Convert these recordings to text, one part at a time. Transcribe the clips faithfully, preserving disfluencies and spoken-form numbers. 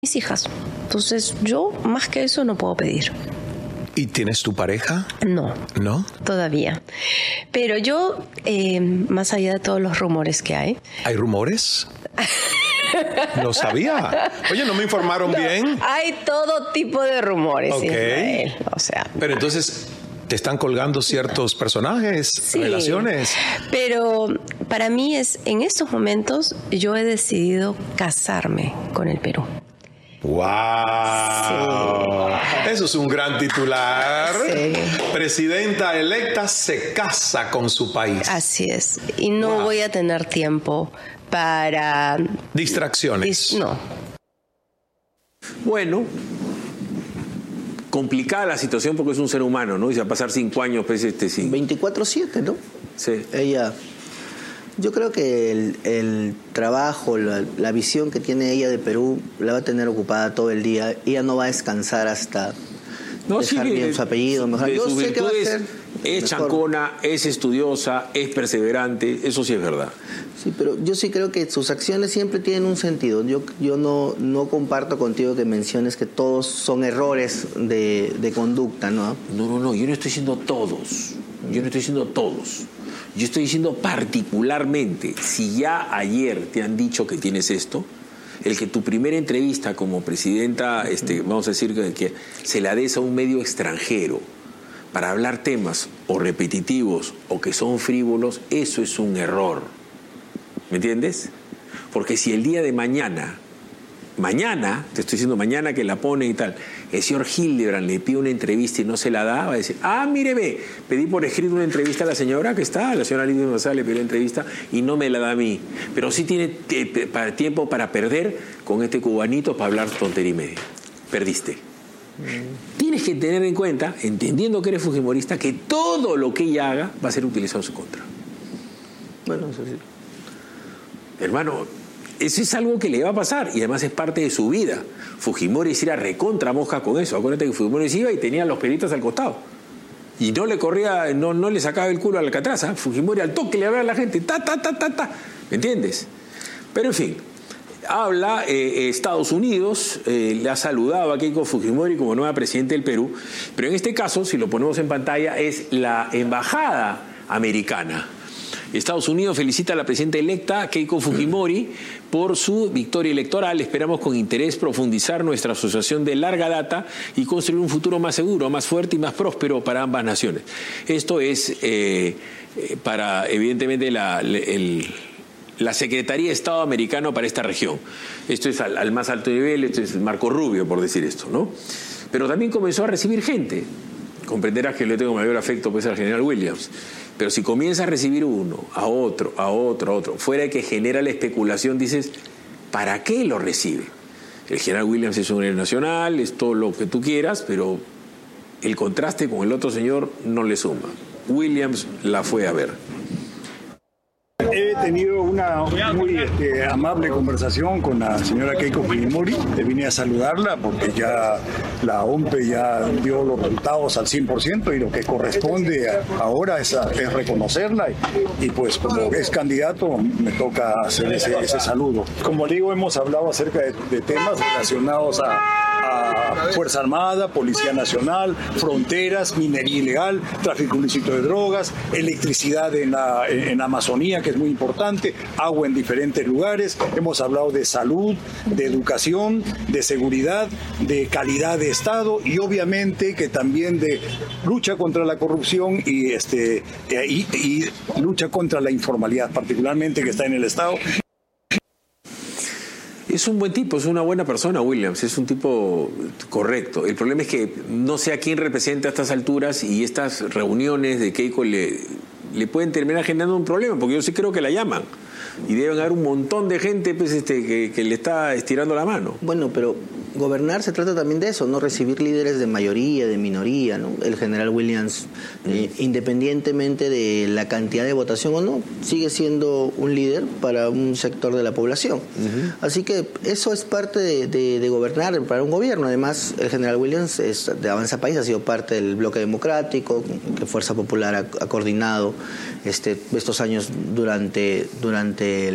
mis hijas. Entonces yo más que eso no puedo pedir. ¿Y tienes tu pareja? No. ¿No? Todavía. Pero yo, eh, más allá de todos los rumores que hay... ¿Hay rumores? No sabía. Oye, ¿no me informaron no, bien? Hay todo tipo de rumores, okay. Israel. O sea... Pero entonces... ¿Te están colgando ciertos personajes, sí, relaciones? Pero para mí es, en estos momentos, yo he decidido casarme con el Perú. ¡Wow! Sí. Eso es un gran titular. Sí. Presidenta electa se casa con su país. Así es. Y no wow. voy a tener tiempo para... Distracciones. Dis- no. Bueno... complicada la situación porque es un ser humano, ¿no? Y se va a pasar cinco años, pues, este, sí. veinticuatro siete, ¿no? Sí. Ella, yo creo que el, el trabajo, la, la visión que tiene ella de Perú, la va a tener ocupada todo el día. Ella no va a descansar hasta no, dejar sí, bien de, su apellido. Mejor. De yo sus sé que va a ser es mejor. chancona, es estudiosa, es perseverante, eso sí es verdad. Sí, pero yo sí creo que sus acciones siempre tienen un sentido. Yo, yo no, no comparto contigo que menciones que todos son errores de, de conducta, ¿no? No, no, no, yo no estoy diciendo todos. Yo no estoy diciendo todos. Yo estoy diciendo particularmente, si ya ayer te han dicho que tienes esto, el que tu primera entrevista como presidenta, este, vamos a decir que, que se la des a un medio extranjero para hablar temas o repetitivos o que son frívolos, eso es un error. ¿Me entiendes? Porque si el día de mañana, mañana, te estoy diciendo mañana que la pone y tal, el señor Hildebrand le pide una entrevista y no se la da, va a decir, ah, mire, ve, pedí por escrito una entrevista a la señora que está, la señora Lidia González le pidió una entrevista y no me la da a mí. Pero sí tiene tiempo para perder con este cubanito para hablar tontería y media. Perdiste. Mm. Tienes que tener en cuenta, entendiendo que eres fujimorista, que todo lo que ella haga va a ser utilizado en su contra. Bueno, eso sí. Hermano, eso es algo que le va a pasar y además es parte de su vida. Fujimori se era recontra mosca con eso. Acuérdate que Fujimori se iba y tenía los peritos al costado. Y no le corría, no, no le sacaba el culo a Alcatraz. ¿eh? Fujimori al toque le hablaba a la gente. Ta, ta, ta, ta, ta. ¿Me entiendes? Pero en fin, habla eh, Estados Unidos, eh, le ha saludado a Keiko Fujimori como nueva presidenta del Perú. Pero en este caso, si lo ponemos en pantalla, es la embajada americana. Estados Unidos felicita a la presidenta electa Keiko Fujimori por su victoria electoral. Esperamos con interés profundizar nuestra asociación de larga data y construir un futuro más seguro, más fuerte y más próspero para ambas naciones. Esto es eh, para, evidentemente, la, el, la Secretaría de Estado americano para esta región. Esto es al, al más alto nivel, esto es Marco Rubio, por decir esto, ¿no? Pero también comenzó a recibir gente. Comprenderás que le tengo mayor afecto pues al general Williams. Pero si comienza a recibir uno, a otro, a otro, a otro, fuera de que genera la especulación, dices, ¿para qué lo recibe? El general Williams es un héroe nacional, es todo lo que tú quieras, pero el contraste con el otro señor no le suma. Williams la fue a ver. He tenido una muy este, amable conversación con la señora Keiko Fujimori. Le vine a saludarla porque ya la O M P E ya dio los resultados al cien por ciento y lo que corresponde a, ahora es, a, es reconocerla y, y pues como es candidato me toca hacer ese, ese saludo. Como digo, hemos hablado acerca de, de temas relacionados a a Fuerza Armada, Policía Nacional, fronteras, minería ilegal, tráfico ilícito de drogas, electricidad en la, en la Amazonía, que es muy importante, agua en diferentes lugares. Hemos hablado de salud, de educación, de seguridad, de calidad de Estado y obviamente que también de lucha contra la corrupción y, este, y, y lucha contra la informalidad, particularmente que está en el Estado. Es un buen tipo, es una buena persona, Williams, es un tipo correcto. El problema es que no sé a quién representa a estas alturas y estas reuniones de Keiko le, le pueden terminar generando un problema, porque yo sí creo que la llaman. Y deben haber un montón de gente pues, este, que, que le está estirando la mano. Bueno, pero gobernar se trata también de eso, no recibir líderes de mayoría, de minoría, ¿no? El general Williams, mm. eh, independientemente de la cantidad de votación o no, sigue siendo un líder para un sector de la población. Uh-huh. Así que eso es parte de, de, de gobernar para un gobierno. Además, el general Williams es, de Avanza País ha sido parte del bloque democrático, que Fuerza Popular ha, ha coordinado este, estos años durante, durante el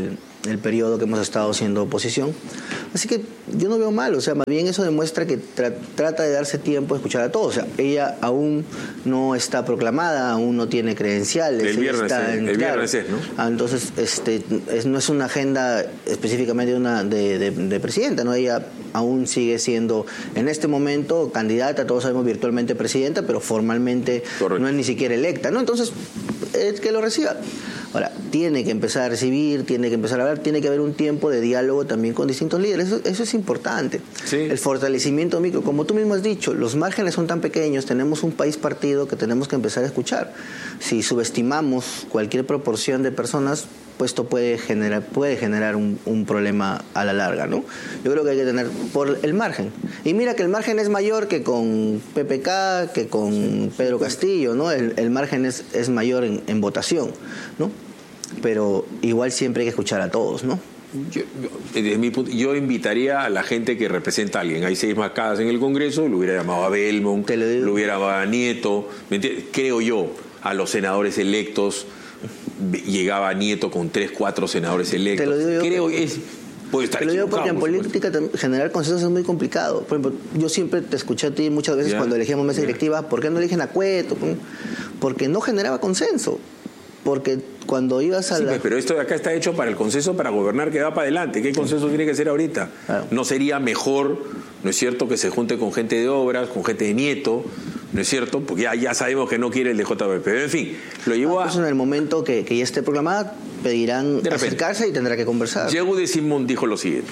el periodo que hemos estado siendo oposición. Así que yo no veo mal, o sea, más bien eso demuestra que tra trata de darse tiempo a escuchar a todos. O sea, ella aún no está proclamada, aún no tiene credenciales. El viernes, está en, el claro, viernes es, ¿no? Ah, entonces, este, es, no es una agenda específicamente de, una, de, de, de presidenta, ¿no? Ella aún sigue siendo, en este momento, candidata, todos sabemos virtualmente presidenta, pero formalmente Correcto. no es ni siquiera electa, ¿no? Entonces, es que lo reciba. Ahora, tiene que empezar a recibir, tiene que empezar a hablar, tiene que haber un tiempo de diálogo también con distintos líderes. Eso, eso es importante. Sí. El fortalecimiento micro, como tú mismo has dicho, los márgenes son tan pequeños, tenemos un país partido que tenemos que empezar a escuchar. Si subestimamos cualquier proporción de personas, pues esto puede generar, puede generar un, un problema a la larga, ¿no? Yo creo que hay que tener por el margen. Y mira que el margen es mayor que con P P K, que con Pedro Castillo, ¿no? El, el margen es, es mayor en, en votación, ¿no? Pero igual siempre hay que escuchar a todos, ¿no? Yo, yo, desde mi punto, yo invitaría a la gente que representa a alguien. Hay seis mascadas en el Congreso, lo hubiera llamado a Belmont, lo, lo hubiera llamado a Nieto. ¿Me entiendes? Creo yo, a los senadores electos, llegaba Nieto con tres, cuatro senadores electos. Te lo digo yo Creo que es puede estar te lo digo porque en política generar consensos es muy complicado. Por ejemplo, yo siempre te escuché a ti muchas veces ya, cuando elegíamos mesa ya. directiva, ¿por qué no eligen a Cueto? Porque no generaba consenso. Porque cuando ibas a sí, la... pero esto de acá está hecho para el consenso para gobernar que va para adelante. ¿Qué consenso tiene que ser ahorita? Claro. ¿No sería mejor, no es cierto, que se junte con gente de obras, con gente de Nieto, no es cierto? Porque ya, ya sabemos que no quiere el de J P P. Pero en fin, lo llevó ah, pues a... en el momento que, que ya esté proclamada, pedirán acercarse y tendrá que conversar. Diego de Simón dijo lo siguiente.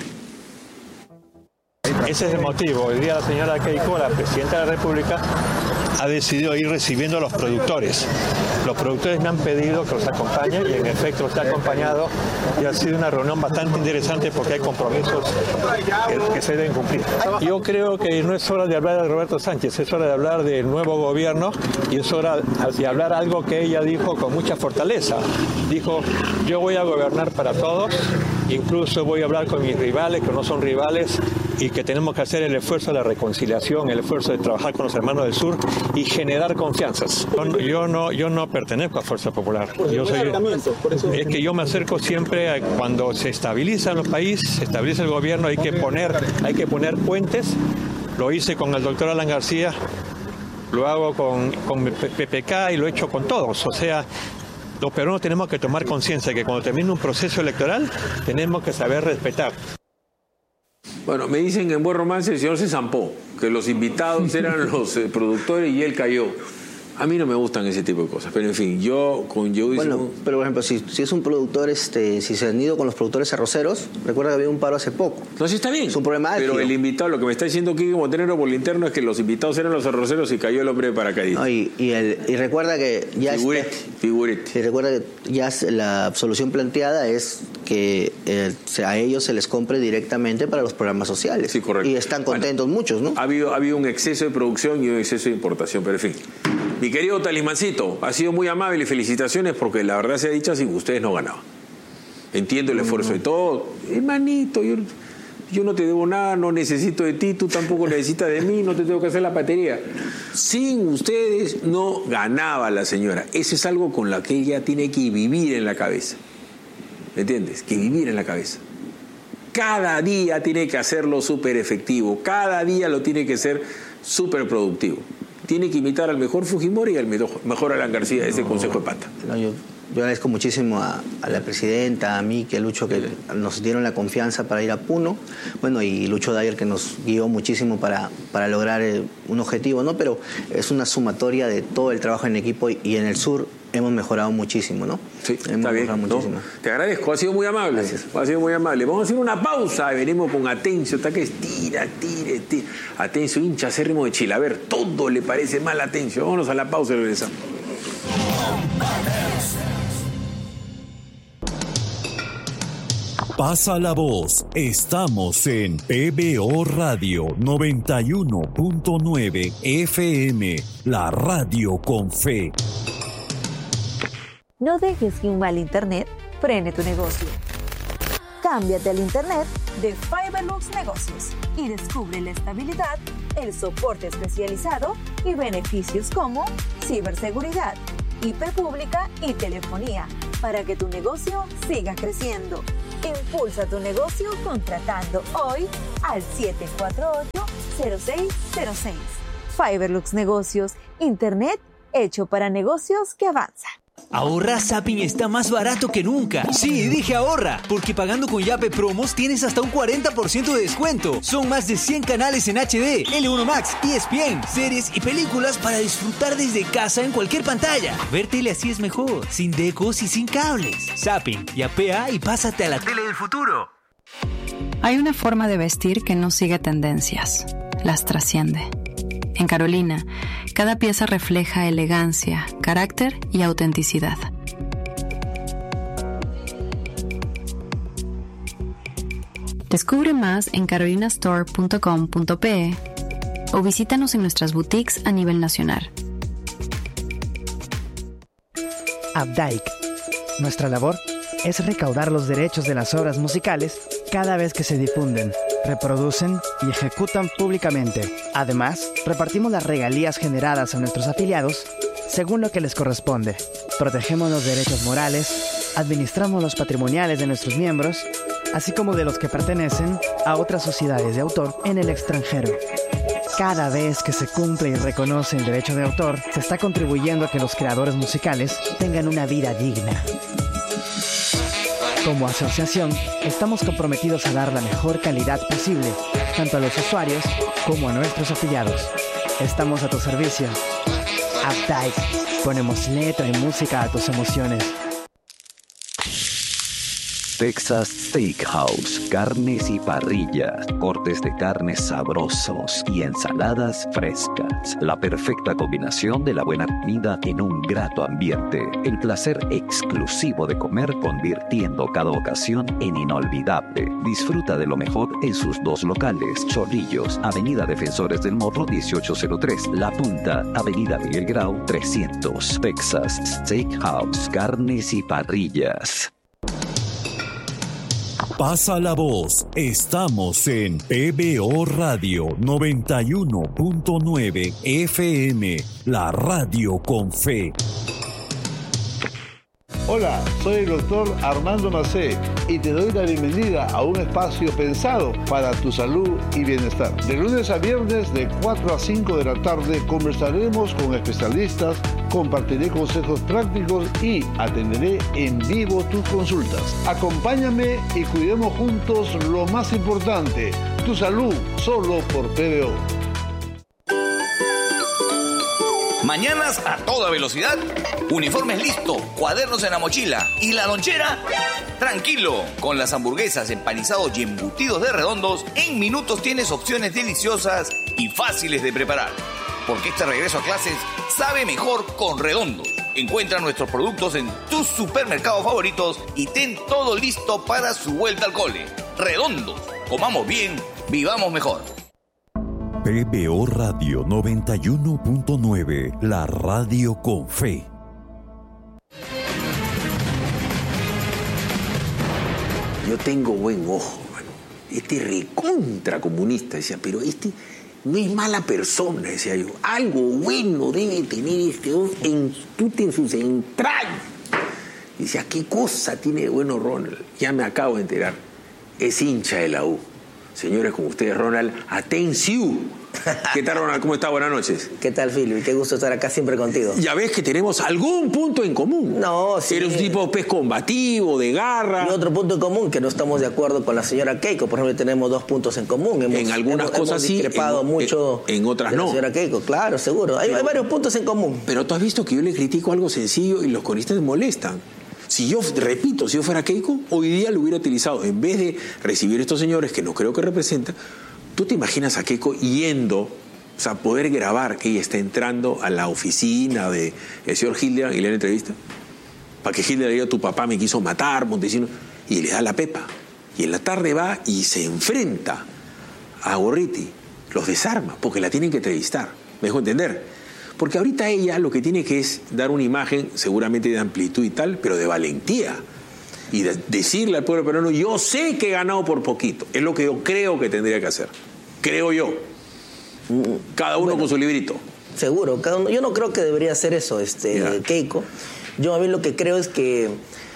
Ese es el motivo. Hoy día la señora Keiko, la presidenta de la República, ha decidido ir recibiendo a los productores. Los productores me han pedido que los acompañe y en efecto los he acompañado y ha sido una reunión bastante interesante porque hay compromisos que, que se deben cumplir. Yo creo que no es hora de hablar de Roberto Sánchez, es hora de hablar del nuevo gobierno y es hora de hablar algo que ella dijo con mucha fortaleza. Dijo, yo voy a gobernar para todos, incluso voy a hablar con mis rivales, que no son rivales, y que tenemos que hacer el esfuerzo de la reconciliación, el esfuerzo de trabajar con los hermanos del sur y generar confianzas. Yo, yo no yo no pertenezco a Fuerza Popular. Yo soy, es que yo me acerco siempre a cuando se estabilizan los países, se estabiliza el gobierno, hay que poner hay que poner puentes. Lo hice con el doctor Alan García, lo hago con, con P P K y lo he hecho con todos. O sea, los peruanos tenemos que tomar conciencia de que cuando termine un proceso electoral tenemos que saber respetar. Bueno, me dicen que en buen romance el señor se zampó, que los invitados eran los eh, productores y él cayó. A mí no me gustan ese tipo de cosas, pero en fin, yo con yo Bueno, pero por ejemplo, si, si es un productor, este, si se han ido con los productores arroceros, recuerda que había un paro hace poco. No, sí está bien. Es un problema Pero álgido. el invitado, lo que me está diciendo Kike Montenegro por el interno es que los invitados eran los arroceros y cayó el hombre de paracaidistas. No, y, y, el, y recuerda que ya figurete, está, figurete. Y recuerda que ya la solución planteada es que eh, a ellos se les compre directamente para los programas sociales. Sí, correcto. Y están contentos bueno, muchos, ¿no? Ha habido, ha habido un exceso de producción y un exceso de importación, pero en fin. Mi querido Talismancito, ha sido muy amable y felicitaciones porque la verdad sea dicha, sin ustedes no ganaban. Entiendo el esfuerzo de todo. Hermanito, yo, yo no te debo nada, no necesito de ti, tú tampoco necesitas de mí, no te tengo que hacer la batería. Sin ustedes no ganaba la señora. Eso es algo con lo que ella tiene que vivir en la cabeza. ¿Me entiendes? Que vivir en la cabeza. Cada día tiene que hacerlo súper efectivo, cada día lo tiene que ser súper productivo. Tiene que imitar al mejor Fujimori y al mejor Alan García de ese no, Consejo de Pata. No, yo, yo agradezco muchísimo a, a la presidenta, a mí, que a Lucho, que nos dieron la confianza para ir a Puno. Bueno, y Lucho Dyer, que nos guió muchísimo para, para lograr eh, un objetivo, ¿no? Pero es una sumatoria de todo el trabajo en equipo y, y en el sur hemos mejorado muchísimo, ¿no? Sí, hemos está bien. Muchísimo. ¿No? Te agradezco, ha sido muy amable. Gracias. Ha sido muy amable. Vamos a hacer una pausa y venimos con Atencio. Está que estira, tire, tire. Atencio, hincha acérrimo de Chile. A ver, todo le parece mal a Atencio. Vámonos a la pausa y regresamos. Pasa la voz. Estamos en P B O Radio noventa y uno punto nueve F M, la radio con fe. No dejes que un mal internet frene tu negocio. Cámbiate al internet de Fiberlux Negocios y descubre la estabilidad, el soporte especializado y beneficios como ciberseguridad, I P pública y telefonía para que tu negocio siga creciendo. Impulsa tu negocio contratando hoy al siete cuatro ocho, cero seis cero seis. Fiberlux Negocios, Internet hecho para negocios que avanzan. Ahorra Zapping está más barato que nunca. Sí, dije ahorra, porque pagando con Yape Promos tienes hasta un cuarenta por ciento de descuento. Son más de cien canales en H D, L uno Max, E S P N, series y películas para disfrutar desde casa en cualquier pantalla. Ver tele así es mejor, sin decos y sin cables. Zapping, yapea y pásate a la tele del futuro. Hay una forma de vestir que no sigue tendencias, las trasciende. En Carolina, cada pieza refleja elegancia, carácter y autenticidad. Descubre más en carolina store punto com punto pe o visítanos en nuestras boutiques a nivel nacional. Updike. Nuestra labor es recaudar los derechos de las obras musicales cada vez que se difunden, reproducen y ejecutan públicamente. Además, repartimos las regalías generadas a nuestros afiliados según lo que les corresponde. Protegemos los derechos morales, administramos los patrimoniales de nuestros miembros, así como de los que pertenecen a otras sociedades de autor en el extranjero. Cada vez que se cumple y reconoce el derecho de autor, se está contribuyendo a que los creadores musicales tengan una vida digna. Como asociación, estamos comprometidos a dar la mejor calidad posible, tanto a los usuarios como a nuestros afiliados. Estamos a tu servicio. Updike. Ponemos letra y música a tus emociones. Texas Steakhouse, carnes y parrillas, cortes de carnes sabrosos y ensaladas frescas. La perfecta combinación de la buena comida en un grato ambiente. El placer exclusivo de comer convirtiendo cada ocasión en inolvidable. Disfruta de lo mejor en sus dos locales. Chorrillos, Avenida Defensores del Morro dieciocho cero tres. La Punta, Avenida Miguel Grau trescientos. Texas Steakhouse, carnes y parrillas. Pasa la voz. Estamos en P B O Radio noventa y uno punto nueve F M, la radio con fe. Hola, soy el doctor Armando Macé y te doy la bienvenida a un espacio pensado para tu salud y bienestar. De lunes a viernes de cuatro a cinco de la tarde conversaremos con especialistas, compartiré consejos prácticos y atenderé en vivo tus consultas. Acompáñame y cuidemos juntos lo más importante, tu salud, solo por P B O. Mañanas a toda velocidad, uniformes listos, cuadernos en la mochila y la lonchera. Tranquilo, con las hamburguesas, empanizados y embutidos de Redondos, en minutos tienes opciones deliciosas y fáciles de preparar. Porque este regreso a clases sabe mejor con Redondos. Encuentra nuestros productos en tus supermercados favoritos y ten todo listo para su vuelta al cole. Redondos, comamos bien, vivamos mejor. P B O Radio noventa y uno punto nueve, la radio con fe. Yo tengo buen ojo, mano. Este recontra comunista, decía, pero este no es mala persona, decía yo. Algo bueno debe tener este hombre en, en sus entrañas. Decía, ¿qué cosa tiene de bueno Ronald? Ya me acabo de enterar. Es hincha de la U. Señores, con ustedes, Ronald, atención. ¿Qué tal, Ronald? ¿Cómo está? Buenas noches. ¿Qué tal, Philip? Qué gusto estar acá siempre contigo. Ya ves que tenemos algún punto en común. No, sí. Eres un tipo pues combativo, de garra. Y otro punto en común, que no estamos de acuerdo con la señora Keiko. Por ejemplo, tenemos dos puntos en común. Hemos, en algunas hemos, cosas hemos sí, discrepado en, mucho en, en otras de no. La señora Keiko, claro, seguro. Hay, pero, hay varios puntos en común. Pero tú has visto que yo le critico algo sencillo y los coristas molestan. Si yo, repito, si yo fuera Keiko, hoy día lo hubiera utilizado. En vez de recibir a estos señores que no creo que representan, ¿tú te imaginas a Keiko yendo, o sea, poder grabar que ella está entrando a la oficina del señor Hitler y le da la entrevista? Para que Hitler le diga, tu papá me quiso matar, Montesino, y le da la pepa. Y en la tarde va y se enfrenta a Gorriti, los desarma, porque la tienen que entrevistar. ¿Me dejo entender? Porque ahorita ella lo que tiene que es dar una imagen seguramente de amplitud y tal, pero de valentía. Y de decirle al pueblo peruano, yo sé que he ganado por poquito. Es lo que yo creo que tendría que hacer. Creo yo. Cada uno bueno, con su librito. Seguro. Cada uno, yo no creo que debería hacer eso, este, Keiko. Yo a mí lo que creo es que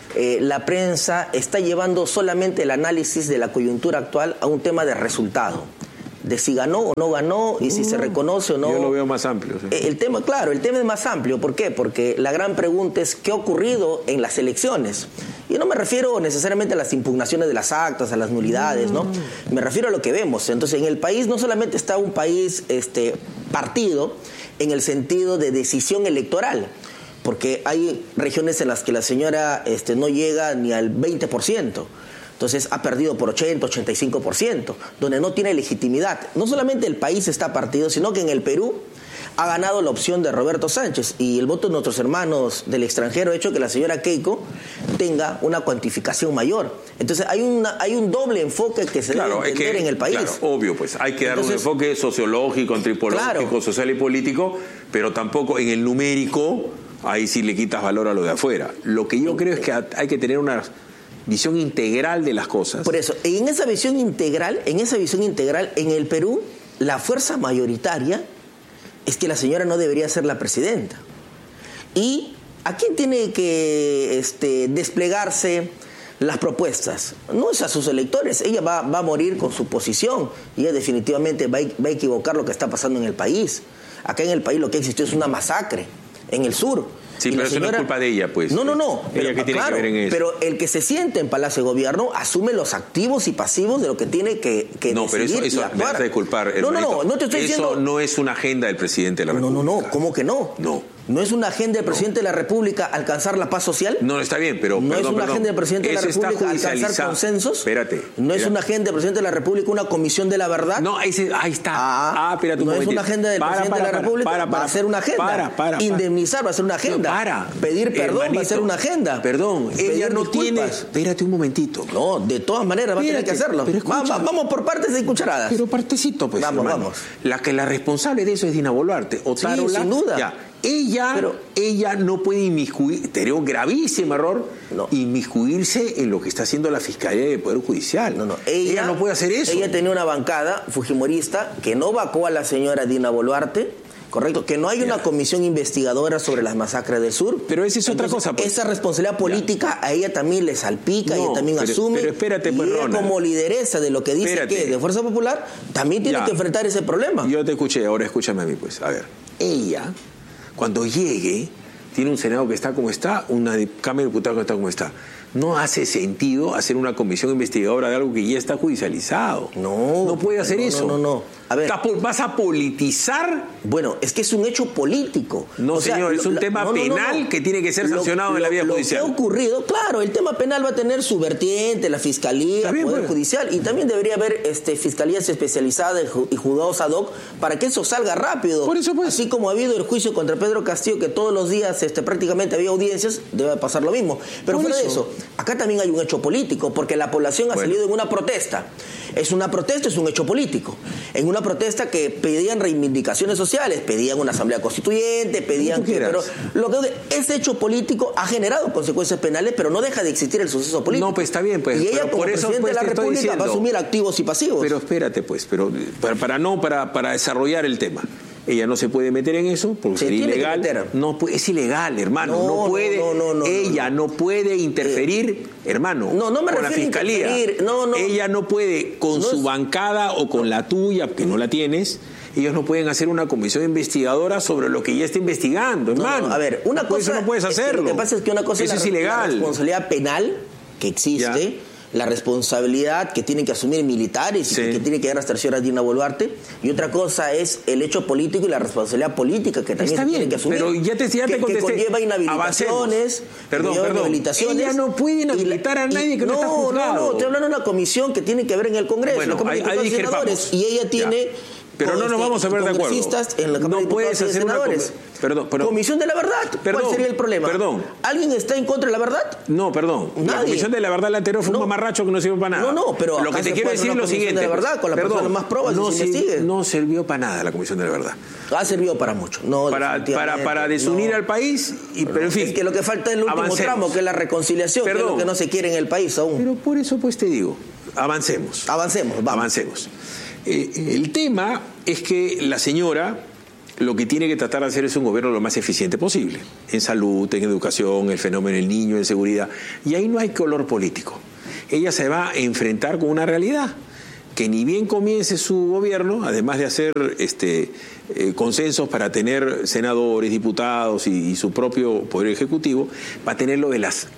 eh, la prensa está llevando solamente el análisis de la coyuntura actual a un tema de resultado, de si ganó o no ganó y si se reconoce o no. Yo lo veo más amplio. Sí. El tema, claro, el tema es más amplio. ¿Por qué? Porque la gran pregunta es ¿qué ha ocurrido en las elecciones? Y no me refiero necesariamente a las impugnaciones de las actas, a las nulidades, ¿no? Me refiero a lo que vemos. Entonces, en el país no solamente está un país este, partido en el sentido de decisión electoral, porque hay regiones en las que la señora este, no llega ni al veinte por ciento. Entonces ha perdido por ochenta, ochenta y cinco por ciento, donde no tiene legitimidad. No solamente el país está partido, sino que en el Perú ha ganado la opción de Roberto Sánchez y el voto de nuestros hermanos del extranjero ha hecho que la señora Keiko tenga una cuantificación mayor. Entonces hay una hay un doble enfoque que se claro, debe entender que, en el país. Claro, obvio, pues hay que dar Entonces, un enfoque sociológico, antropológico, claro, social y político, pero tampoco en el numérico, ahí sí le quitas valor a lo de afuera. Lo que yo creo es que hay que tener una visión integral de las cosas. Por eso, en esa visión integral, en esa visión integral, en el Perú, la fuerza mayoritaria es que la señora no debería ser la presidenta. ¿Y a quién tiene que este, desplegarse las propuestas? No es a sus electores. Ella va, va a morir con su posición y ella definitivamente va a, va a equivocar lo que está pasando en el país. Acá en el país lo que existió es una masacre en el sur. Sí, pero eso no es culpa de ella, pues. No, no, no. Ella Pero, que tiene claro, que ver en eso. pero el que se siente en Palacio de Gobierno asume los activos y pasivos de lo que tiene que, que no, pero eso, eso me hace disculpar. No, no, no, no te estoy eso diciendo. Eso no es una agenda del presidente de la no, República. No, no, no, ¿cómo que no? No. ¿No es una agenda del presidente no. de la República alcanzar la paz social? No, está bien, pero ¿No perdón, es una perdón. agenda del presidente Eso de la República alcanzar consensos? Espérate. ¿No espérate. es una agenda del presidente de la República una comisión de la verdad? No, ese, ahí está. Ah, ah espérate un ¿No momentito. es una agenda del para, presidente para, de la República? Para, para, para, va a ser una agenda. Para, para, para. Indemnizar va a ser una agenda. No, para. Pedir perdón Hermanito, va a ser una agenda. Perdón, Pedir ella no disculpas. tiene... Espérate un momentito. No, de todas maneras va espérate, a tener que hacerlo. Pero va, va, vamos por partes y cucharadas. Pero partecito, pues, Vamos, hermano. vamos. La que la responsable de eso es Dina Boluarte. O Sí, Tarola, sin duda. Ya. Ella, Pero, ella no puede inmiscuir, sería un gravísimo error, no. inmiscuirse en lo que está haciendo la Fiscalía del Poder Judicial. No, no, ella, ella no puede hacer eso. Ella tenía una bancada fujimorista que no vacó a la señora Dina Boluarte, correcto, que no hay una comisión investigadora sobre las masacres del sur. Pero esa es Entonces, otra cosa. Pues. Esa responsabilidad política ya. a ella también le salpica, no, ella también pero, asume. Pero espérate, pues, y ella, Ronald. como lideresa de lo que dice Espérate. que es de Fuerza Popular, también tiene ya. que enfrentar ese problema. Yo te escuché, ahora escúchame a mí, pues. A ver, ella, cuando llegue, tiene un Senado que está como está, una Cámara de Diputados que está como está. No hace sentido hacer una comisión investigadora de algo que ya está judicializado. No. No puede hacer no, eso. No, no, no. A ver. ¿Vas a politizar? Bueno, es que es un hecho político. No, o sea, señor, es un lo, tema no, no, penal no, no. que tiene que ser lo, sancionado lo, en la vía lo judicial. Lo que ha ocurrido, claro, el tema penal va a tener su vertiente, la Fiscalía, el Poder Judicial, y también debería haber este, fiscalías especializadas y juzgados ad hoc para que eso salga rápido. Por eso, pues. Así como ha habido el juicio contra Pedro Castillo, que todos los días este, prácticamente había audiencias, debe pasar lo mismo. Pero Por fuera eso. de eso, acá también hay un hecho político, porque la población ha bueno. salido en una protesta. Es una protesta, es un hecho político. En una protesta que pedían reivindicaciones sociales, pedían una asamblea constituyente, pedían que... Pero lo que ese hecho político ha generado consecuencias penales, pero no deja de existir el suceso político. No, pues está bien, pues. Y ella pero como por eso, presidente pues, de la te estoy República diciendo, va a asumir activos y pasivos. Pero espérate, pues, pero para, para no, para, para desarrollar el tema. Ella no se puede meter en eso porque se sería tiene ilegal. Que meter. No, es ilegal, hermano. No, No, puede. no, no, no, ella no, no, no puede interferir, eh, hermano, no, no me con la fiscalía. No, no. Ella no puede, con no su es... bancada o con la tuya, que no la tienes, ellos no pueden hacer una comisión investigadora sobre lo que ella está investigando, hermano. No, no, a ver, una no cosa. Puedes, no puedes hacerlo. Es que lo que pasa es que una cosa eso es, la, es ilegal. la responsabilidad penal que existe. Ya. La responsabilidad que tienen que asumir militares y sí. que tiene que dar hasta la señora Dina Boluarte, y otra cosa es el hecho político y la responsabilidad política que también Está se bien, tiene que asumir. Pero ya te, ya te que, contesté. Que conlleva inhabilitaciones. Perdón, que perdón. Inhabilitaciones, ella no puede inhabilitar la, a nadie y, que no, no está juzgado. No, no, estoy hablando de una comisión que tiene que ver en el Congreso. Bueno, la ahí, ahí discrepamos. Y ella tiene... Ya. Pero no nos vamos a ver de acuerdo. En la no puedes hacer una com perdón, perdón. Comisión de la verdad. Perdón, ¿Cuál sería el problema? Perdón. ¿Alguien está en contra de la verdad? No, perdón. Nadie. La Comisión de la Verdad la anterior fue no. un mamarracho que no sirvió para nada. No, no, pero lo que te quiero decir es lo siguiente. De la verdad, con la perdón, persona más probas no, si se no sirvió para nada la Comisión de la Verdad. Ha servido para mucho. No, para, para, para desunir no. al país, y, pero en fin. Es que lo que falta es el último avancemos. tramo, que es la reconciliación, perdón. que es lo que no se quiere en el país aún. Pero por eso pues te digo, avancemos. Avancemos, vamos. Avancemos. Eh, el tema es que la señora lo que tiene que tratar de hacer es un gobierno lo más eficiente posible, en salud, en educación, el fenómeno del niño, en seguridad, y ahí no hay color político. Ella se va a enfrentar con una realidad, que ni bien comience su gobierno, además de hacer este, eh, consensos para tener senadores, diputados y, y su propio poder ejecutivo, va a tener lo de las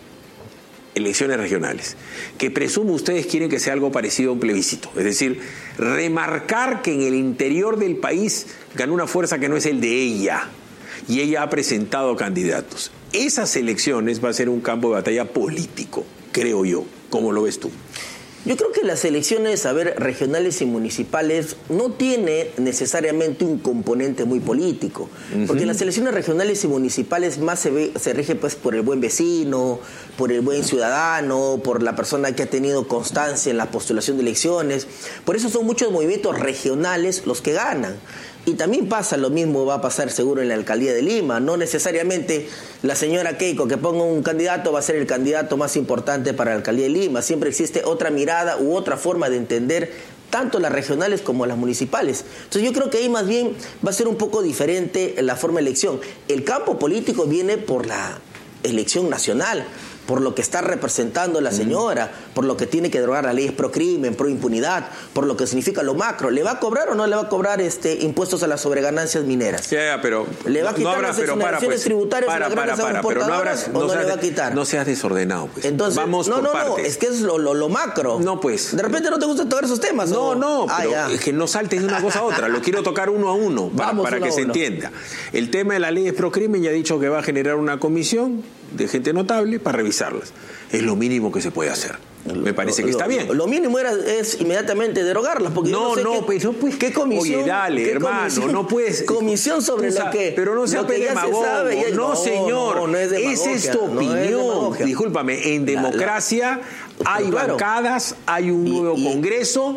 elecciones regionales, que presumo ustedes quieren que sea algo parecido a un plebiscito, es decir, remarcar que en el interior del país ganó una fuerza que no es el de ella, y ella ha presentado candidatos. Esas elecciones va a ser un campo de batalla político, creo yo. ¿Cómo lo ves tú? Yo creo que las elecciones, a ver, regionales y municipales no tiene necesariamente un componente muy político, uh-huh. porque las elecciones regionales y municipales más se, ve, se rige pues por el buen vecino, por el buen ciudadano, por la persona que ha tenido constancia en la postulación de elecciones. Por eso son muchos movimientos regionales los que ganan. Y también pasa lo mismo, va a pasar seguro en la alcaldía de Lima. No necesariamente la señora Keiko que ponga un candidato va a ser el candidato más importante para la alcaldía de Lima. Siempre existe otra mirada u otra forma de entender tanto las regionales como las municipales. Entonces yo creo que ahí más bien va a ser un poco diferente la forma de elección. El campo político viene por la elección nacional, por lo que está representando la señora, mm. por lo que tiene que derogar las leyes pro crimen, pro impunidad, por lo que significa lo macro. ¿Le va a cobrar o no le va a cobrar este impuestos a las sobreganancias mineras? Ya, ya, pero ¿le va a quitar no habrá, las exoneraciones pues, tributarias para, a las grandes para, para, pero no habrás, o no, no seas, le va a quitar? No seas desordenado, pues. Entonces, vamos no, por no, partes. no, es que es lo, lo, lo macro. No, pues. De repente no te gusta tocar esos temas. No, ¿o? no, ah, pero ya. es que no saltes de una cosa a otra. Lo quiero tocar uno a uno para, Vamos para uno que a se uno. entienda. El tema de las leyes pro crimen ya ha dicho que va a generar una comisión de gente notable para revisarlas. Es lo mínimo que se puede hacer. Me parece lo, que está lo, bien. Lo mínimo era, es inmediatamente derogarlas. Porque no, no, sé no, qué, pues no puedes. ¿Qué comisión? Oye, dale, hermano, comisión, no puedes. Comisión sobre lo que. Pero no sea demagogo. No, no, señor. No, no es Esa es tu opinión. Es Discúlpame, en democracia la, la, hay claro. bancadas, hay un nuevo y, y, Congreso.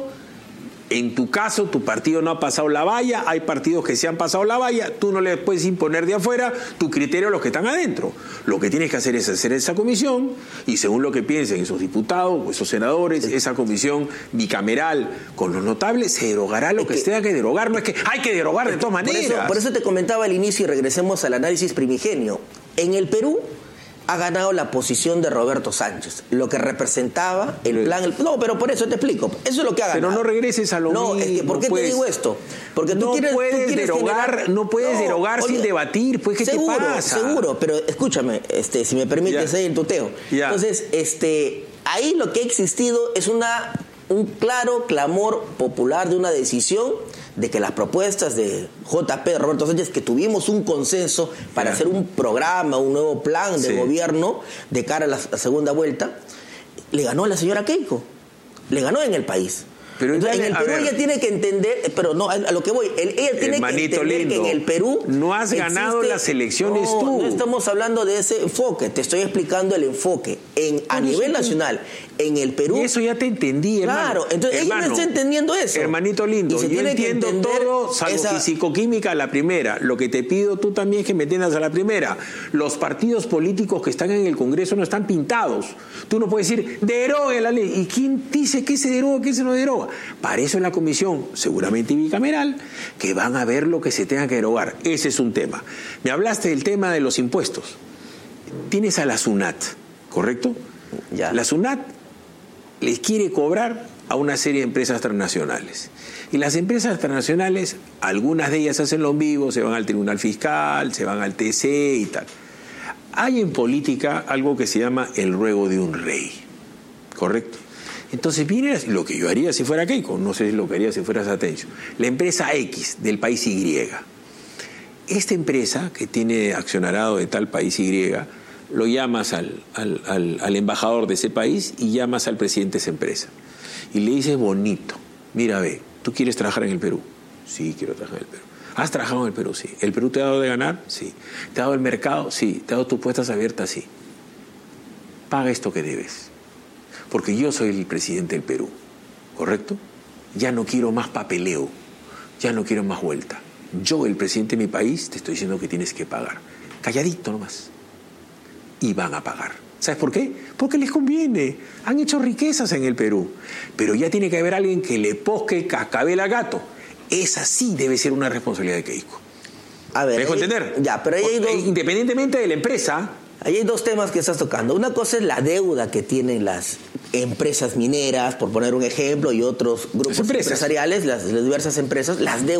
En tu caso, tu partido no ha pasado la valla, hay partidos que se han pasado la valla, tú no le puedes imponer de afuera tu criterio a los que están adentro. Lo que tienes que hacer es hacer esa comisión y según lo que piensen esos diputados o esos senadores, esa comisión bicameral con los notables, se derogará lo que, que se tenga que derogar. No es que hay que derogar de todas maneras. Por eso, por eso te comentaba al inicio y regresemos al análisis primigenio. En el Perú ha ganado la posición de Roberto Sánchez, lo que representaba el plan... El, no, pero por eso te explico. Eso es lo que ha ganado. Pero no regreses a lo no, mismo. Es que, ¿por qué pues, te digo esto? Porque tú no quieres, puedes tú quieres derogar, generar, no puedes no, derogar oye, sin debatir. Pues, ¿qué seguro, te pasa? Seguro, pero escúchame, este, si me permites ahí en tuteo. Ya. Entonces, este, ahí lo que ha existido es una, un claro clamor popular de una decisión de que las propuestas de J P, Roberto Sánchez, que tuvimos un consenso para yeah. hacer un programa, un nuevo plan de sí. gobierno de cara a la, la segunda vuelta, le ganó a la señora Keiko. Le ganó en el país. Pero Entonces, en el Perú ver, ella tiene que entender, pero no, a lo que voy, ella tiene que entender lindo, que en el Perú no has ganado existe, las elecciones no, tú. No estamos hablando de ese enfoque, te estoy explicando el enfoque en a nivel nacional. En el Perú. Y eso ya te entendí, hermano. Claro, entonces hermano, ella no está entendiendo eso. Hermanito lindo, yo entiendo todo, salvo esa... fisicoquímica a la primera. Lo que te pido tú también es que me entiendas a la primera. Los partidos políticos que están en el Congreso no están pintados. Tú no puedes decir, derogue la ley. ¿Y quién dice que se deroga, que se no deroga? Para eso es la comisión, seguramente bicameral, que van a ver lo que se tenga que derogar. Ese es un tema. Me hablaste del tema de los impuestos. Tienes a la SUNAT, ¿correcto? Ya. La SUNAT les quiere cobrar a una serie de empresas transnacionales. Y las empresas transnacionales, algunas de ellas hacen lo vivo, se van al Tribunal Fiscal, se van al T C y tal. Hay en política algo que se llama el ruego de un rey, ¿correcto? Entonces viene lo que yo haría si fuera Keiko, no sé lo que haría si fuera Satencio. La empresa X del país Y. Esta empresa, que tiene accionariado de tal país Y, lo llamas al, al, al, al embajador de ese país y llamas al presidente de esa empresa. Y le dices bonito, mira, ve, ¿tú quieres trabajar en el Perú? Sí, quiero trabajar en el Perú. ¿Has trabajado en el Perú? Sí. ¿El Perú te ha dado de ganar? Sí. ¿Te ha dado el mercado? Sí. ¿Te ha dado tus puestas abiertas? Sí. Paga esto que debes. Porque yo soy el presidente del Perú, ¿correcto? Ya no quiero más papeleo, ya no quiero más vuelta. Yo, el presidente de mi país, te estoy diciendo que tienes que pagar. Calladito nomás. Y van a pagar. ¿Sabes por qué? Porque les conviene. Han hecho riquezas en el Perú. Pero ya tiene que haber alguien que le posque cascabel a gato. Esa sí debe ser una responsabilidad de Keiko. A ver, ¿Me dejo ahí- entender? Ya, pero ahí hay dos... Independientemente de la empresa... Ahí hay dos temas que estás tocando. Una cosa es la deuda que tienen las empresas mineras, por poner un ejemplo, y otros grupos empresariales, las, las diversas empresas, las deudas